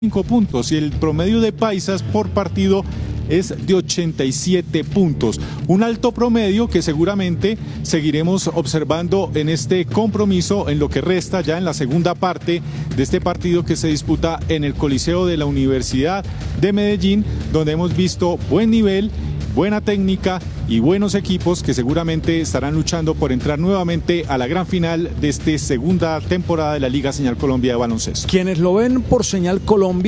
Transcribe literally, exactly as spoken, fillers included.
cinco puntos y el promedio de paisas por partido es de ochenta y siete puntos. Un alto promedio que seguramente seguiremos observando en este compromiso en lo que resta ya en la segunda parte de este partido que se disputa en el Coliseo de la Universidad de Medellín, donde hemos visto buen nivel, buena técnica y buenos equipos que seguramente estarán luchando por entrar nuevamente a la gran final de esta segunda temporada de la Liga Señal Colombia de baloncesto. Quienes lo ven por Señal Colombia